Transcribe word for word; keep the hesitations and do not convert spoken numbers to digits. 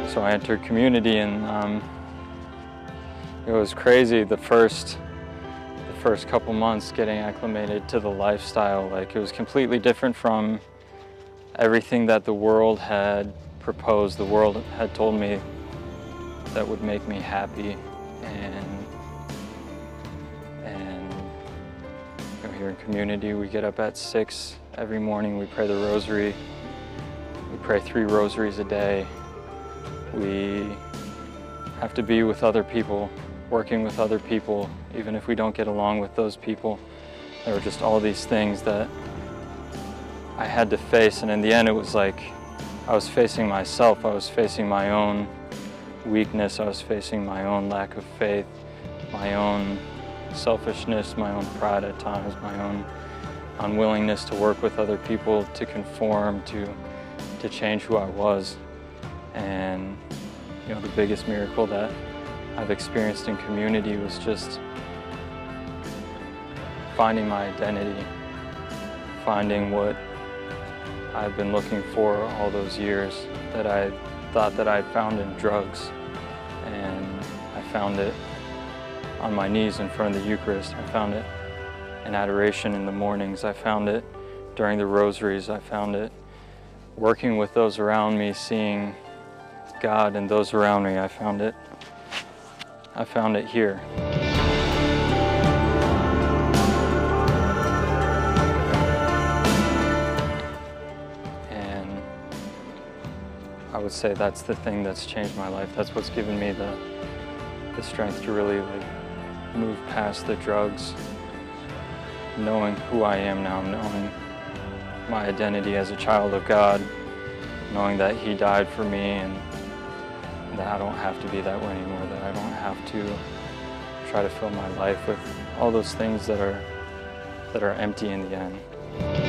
So I entered community, and um, it was crazy the first the first couple months getting acclimated to the lifestyle. Like, it was completely different from everything that the world had proposed. The world had told me that would make me happy, and and you know, here in community we get up at six every morning. We pray the rosary. We pray three rosaries a day. We have to be with other people, working with other people, even if we don't get along with those people. There were just all these things that I had to face, and in the end it was like I was facing myself. I was facing my own weakness. I was facing my own lack of faith, my own selfishness, my own pride at times, my own unwillingness to work with other people, to conform, to, to change who I was. And you know, the biggest miracle that I've experienced in community was just finding my identity, finding what I've been looking for all those years, that I thought that I'd found in drugs. And I found it on my knees in front of the Eucharist. I found it in adoration in the mornings. I found it during the rosaries. I found it working with those around me, seeing God and those around me. I found it. I found it here. And I would say that's the thing that's changed my life. That's what's given me the the strength to really like move past the drugs, knowing who I am now, knowing my identity as a child of God, knowing that He died for me, and that I don't have to be that way anymore, that I don't have to try to fill my life with all those things that are that are empty in the end.